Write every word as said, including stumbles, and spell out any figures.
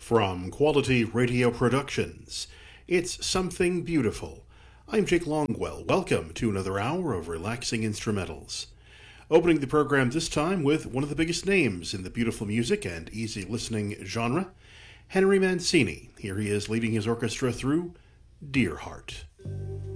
From Quality Radio Productions, it's Something Beautiful. I'm Jake Longwell. Welcome to another hour of relaxing instrumentals. Opening the program this time with one of the biggest names in the beautiful music and easy listening genre, Henry Mancini. Here he is leading his orchestra through Dear Heart.